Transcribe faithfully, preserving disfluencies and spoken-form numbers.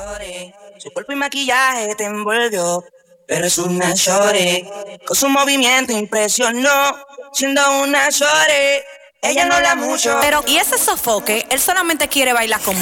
Su cuerpo y maquillaje te envolvió, pero es una shorty. Con su movimiento impresionó, siendo una shorty. Ella no habla mucho, Pero, ¿y ese sofoque? Él solamente quiere bailar con